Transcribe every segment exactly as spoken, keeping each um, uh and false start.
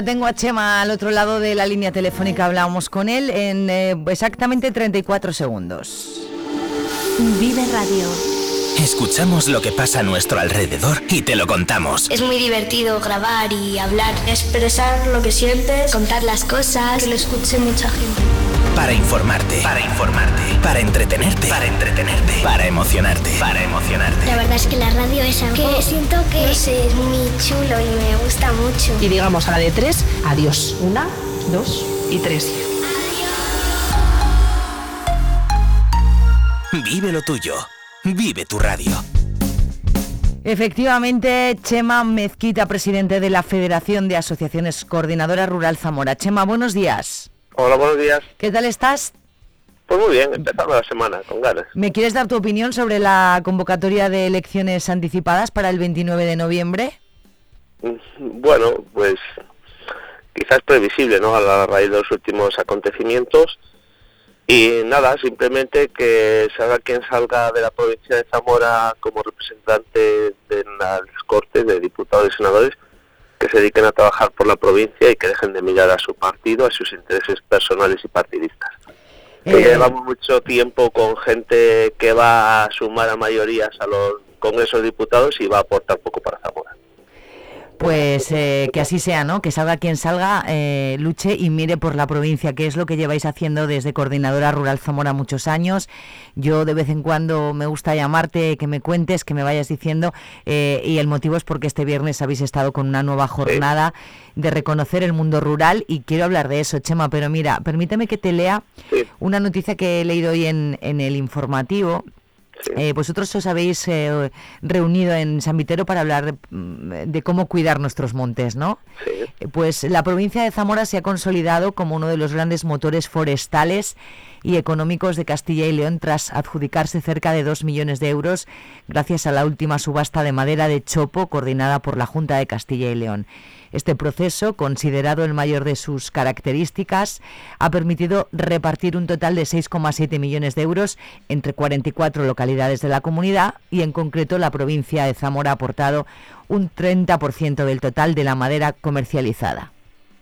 Tengo a Chema al otro lado de la línea telefónica, hablamos con él en eh, exactamente treinta y cuatro segundos. Vive Radio. Escuchamos lo que pasa a nuestro alrededor y te lo contamos. Es muy divertido grabar y hablar, expresar lo que sientes, contar las cosas, que lo escuche mucha gente. Para informarte, para informarte, para entretenerte, para entretenerte, para emocionarte, para emocionarte. La verdad es que la radio es algo que siento que No sé, es muy chulo y me gusta mucho. Y digamos a la de tres, adiós. Una, dos y tres. Vive lo tuyo. Vive tu radio. Efectivamente, Chema Mezquita, presidente de la Federación de Asociaciones Coordinadora Rural Zamora. Chema, buenos días. Hola, buenos días. ¿Qué tal estás? Pues muy bien, empezando la semana, con ganas. ¿Me quieres dar tu opinión sobre la convocatoria de elecciones anticipadas para el veintinueve de noviembre? Bueno, pues quizás previsible, ¿no?, a la raíz de los últimos acontecimientos. Y nada, simplemente que salga quien salga de la provincia de Zamora como representante de las Cortes, de diputados y senadores, que se dediquen a trabajar por la provincia y que dejen de mirar a su partido, a sus intereses personales y partidistas. Eh... Que llevamos mucho tiempo con gente que va a sumar a mayorías a los congresos de diputados y va a aportar poco para Zamora. Pues eh, que así sea, ¿no? Que salga quien salga, eh, luche y mire por la provincia, que es lo que lleváis haciendo desde Coordinadora Rural Zamora muchos años. Yo de vez en cuando me gusta llamarte, que me cuentes, que me vayas diciendo, eh, y el motivo es porque este viernes habéis estado con una nueva jornada sí. de reconocer el mundo rural y quiero hablar de eso, Chema, pero mira, permíteme que te lea sí. una noticia que he leído hoy en, en el informativo. Sí. Eh, vosotros os habéis eh, reunido en San Vitero para hablar de, de cómo cuidar nuestros montes, ¿no? Sí. Pues la provincia de Zamora se ha consolidado como uno de los grandes motores forestales y económicos de Castilla y León tras adjudicarse cerca de dos millones de euros gracias a la última subasta de madera de chopo coordinada por la Junta de Castilla y León. Este proceso, considerado el mayor de sus características, ha permitido repartir un total de seis coma siete millones de euros entre cuarenta y cuatro localidades de la comunidad y, en concreto, la provincia de Zamora ha aportado un treinta por ciento del total de la madera comercializada.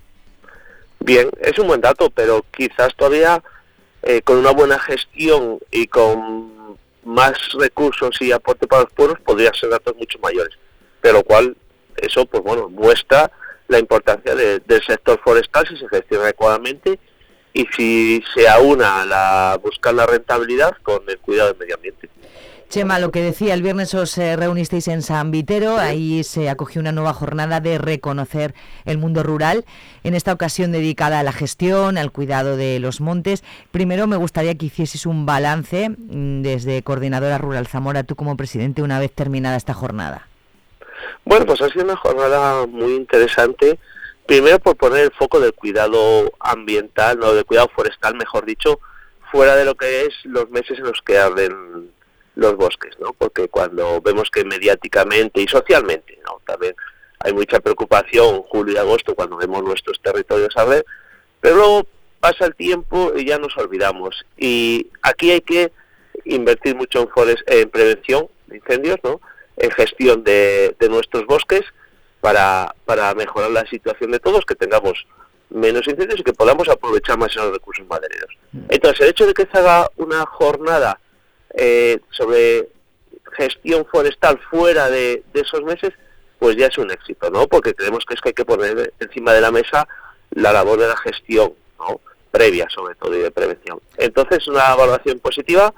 Bien, es un buen dato, pero quizás todavía eh, con una buena gestión y con más recursos y aporte para los pueblos podrían ser datos mucho mayores, pero cual eso, pues bueno, muestra la importancia de, del sector forestal si se gestiona adecuadamente y si se aúna a la, buscar la rentabilidad con el cuidado del medio ambiente. Chema, lo que decía, el viernes os eh, reunisteis en San Vitero, sí. ahí se acogió una nueva jornada de reconocer el mundo rural, en esta ocasión dedicada a la gestión, al cuidado de los montes. Primero me gustaría que hicieses un balance desde Coordinadora Rural Zamora, tú como presidente, una vez terminada esta jornada. Bueno, pues ha sido una jornada muy interesante, primero por poner el foco del cuidado ambiental, no, del cuidado forestal, mejor dicho, fuera de lo que es los meses en los que arden los bosques, ¿no? Porque cuando vemos que mediáticamente y socialmente, ¿no?, también hay mucha preocupación julio y agosto cuando vemos nuestros territorios arder, pero luego pasa el tiempo y ya nos olvidamos. Y aquí hay que invertir mucho en, forest, en prevención de incendios, ¿no?, en gestión de, de nuestros bosques para, para mejorar la situación de todos, que tengamos menos incendios y que podamos aprovechar más esos recursos madereros. Entonces, el hecho de que se haga una jornada eh, sobre gestión forestal fuera de, de esos meses, pues ya es un éxito, ¿no? Porque creemos que es que hay que poner encima de la mesa la labor de la gestión, ¿no?, previa sobre todo y de prevención. Entonces, una evaluación positiva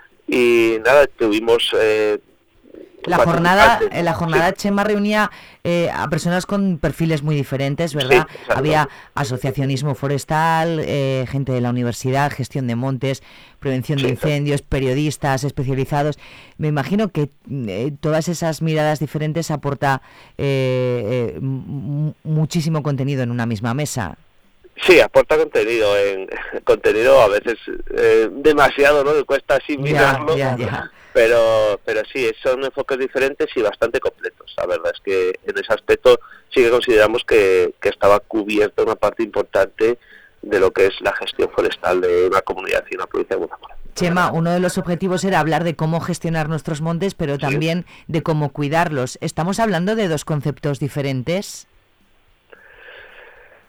y nada, tuvimos... Eh, La jornada, la jornada sí. Chema reunía eh, a personas con perfiles muy diferentes, ¿verdad? Sí, había asociacionismo forestal, eh, gente de la universidad, gestión de montes, prevención sí, de incendios, sí. periodistas especializados. Me imagino que eh, todas esas miradas diferentes aporta eh, eh, m- muchísimo contenido en una misma mesa. Sí, aporta contenido, en contenido a veces eh, demasiado, ¿no? Me cuesta asimilarlo. Ya, ya, ya. Pero pero sí, son enfoques diferentes y bastante completos. La verdad es que en ese aspecto sí que consideramos que, que estaba cubierta una parte importante de lo que es la gestión forestal de una comunidad y una provincia de Zamora. Chema, uno de los objetivos era hablar de cómo gestionar nuestros montes, pero también sí. de cómo cuidarlos. ¿Estamos hablando de dos conceptos diferentes?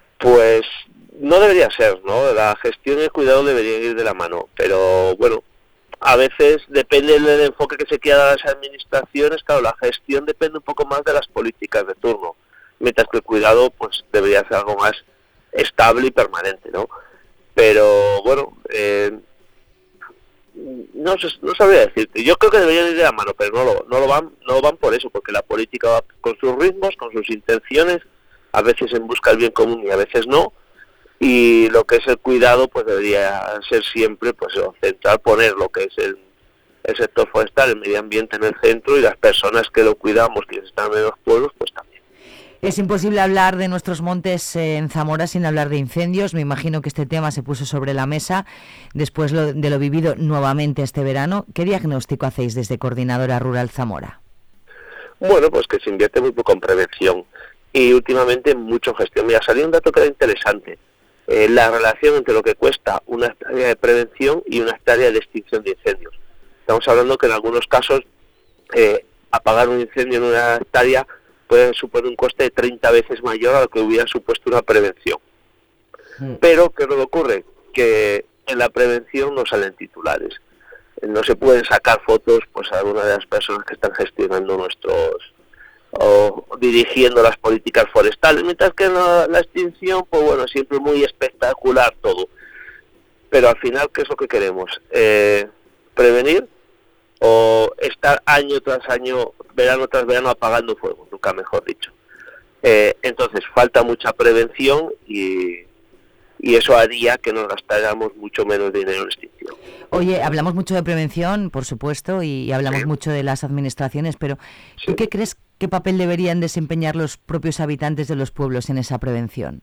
no debería ser, ¿no? La gestión y el cuidado deberían ir de la mano, pero bueno, a veces depende del enfoque que se quiera dar a las administraciones. Claro, la gestión depende un poco más de las políticas de turno, mientras que el cuidado pues debería ser algo más estable y permanente, ¿no? Pero bueno, eh, no, no sabría decirte. Yo creo que deberían ir de la mano, pero no lo, no lo van, no lo van por eso, porque la política va con sus ritmos, con sus intenciones, a veces en busca del bien común y a veces no. Y lo que es el cuidado pues debería ser siempre pues central, poner lo que es el, el sector forestal, el medio ambiente en el centro, y las personas que lo cuidamos, quienes están en los pueblos, pues también. Es imposible hablar de nuestros montes eh, en Zamora sin hablar de incendios. Me imagino que este tema se puso sobre la mesa después lo, de lo vivido nuevamente este verano. ¿Qué diagnóstico hacéis desde Coordinadora Rural Zamora? Bueno, pues que se invierte muy poco en prevención y últimamente mucho en gestión. Mira, salió un dato que era interesante. Eh, la relación entre lo que cuesta una hectárea de prevención y una hectárea de extinción de incendios. Estamos hablando que en algunos casos eh, apagar un incendio en una hectárea puede suponer un coste de treinta veces mayor a lo que hubiera supuesto una prevención. Mm. Pero, ¿qué es lo que ocurre? Que en la prevención no salen titulares. No se pueden sacar fotos pues a alguna de las personas que están gestionando nuestros o dirigiendo las políticas forestales, mientras que en la, la extinción, pues bueno, siempre muy espectacular todo. Pero al final, ¿qué es lo que queremos? Eh, ¿Prevenir o estar año tras año, verano tras verano apagando fuego? Nunca mejor dicho. Eh, entonces, falta mucha prevención y, y eso haría que nos gastáramos mucho menos dinero en extinción. Oye, hablamos mucho de prevención, por supuesto, y, y hablamos sí. mucho de las administraciones, pero ¿tú sí. qué crees? ¿Qué papel deberían desempeñar los propios habitantes de los pueblos en esa prevención?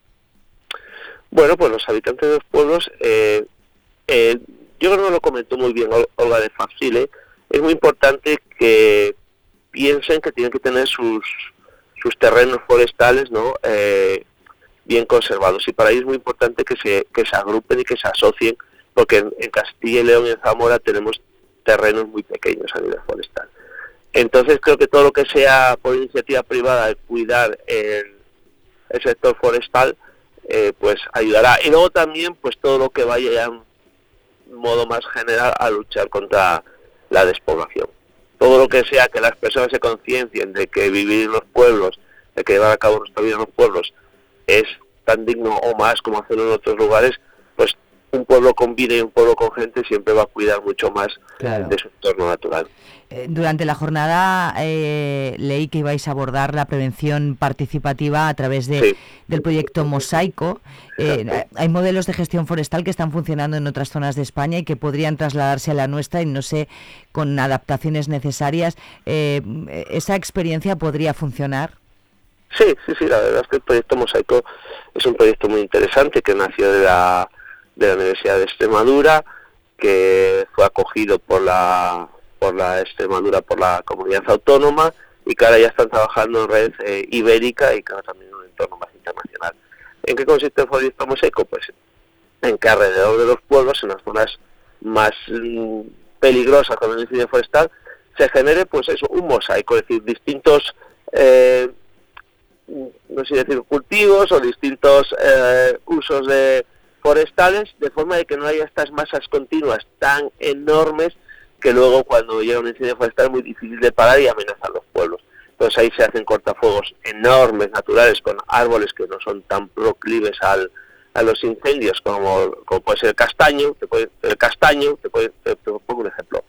Bueno, pues los habitantes de los pueblos, eh, eh, yo creo que lo comentó muy bien Olga de Fafsile, es muy importante que piensen que tienen que tener sus sus terrenos forestales, ¿no? Eh, bien conservados, y para ello es muy importante que se que se agrupen y que se asocien, porque en, en Castilla y León y en Zamora tenemos terrenos muy pequeños a nivel forestal. Entonces creo que todo lo que sea por iniciativa privada de cuidar el, el sector forestal, eh, pues ayudará. Y luego también pues todo lo que vaya ya en modo más general a luchar contra la despoblación. Todo lo que sea que las personas se conciencien de que vivir en los pueblos, de que llevar a cabo nuestra vida en los pueblos es tan digno o más como hacerlo en otros lugares, pues un pueblo con vida y un pueblo con gente siempre va a cuidar mucho más claro. de su entorno natural. Eh, durante la jornada eh, leí que ibais a abordar la prevención participativa a través de, sí. del proyecto Mosaico. Eh, hay modelos de gestión forestal que están funcionando en otras zonas de España y que podrían trasladarse a la nuestra y no sé, con adaptaciones necesarias. Eh, ¿Esa experiencia podría funcionar? Sí, sí, sí, la verdad es que el proyecto Mosaico es un proyecto muy interesante que nació de la de la Universidad de Extremadura, que fue acogido por la por la Extremadura, por la comunidad autónoma, y que ahora ya están trabajando en red eh, ibérica y que ahora también en un entorno más internacional. ¿En qué consiste el proyecto Mosaico? Pues en que alrededor de los pueblos, en las zonas más mm, peligrosas con el incendio forestal, se genere pues eso, un mosaico, es decir, distintos eh, no sé decir cultivos o distintos eh, usos de forestales, de forma de que no haya estas masas continuas tan enormes que luego cuando llega un incendio forestal es muy difícil de parar y amenazan los pueblos. Entonces ahí se hacen cortafuegos enormes, naturales, con árboles que no son tan proclives al, a los incendios como, como puede ser el castaño, te puede, el castaño, te puede, te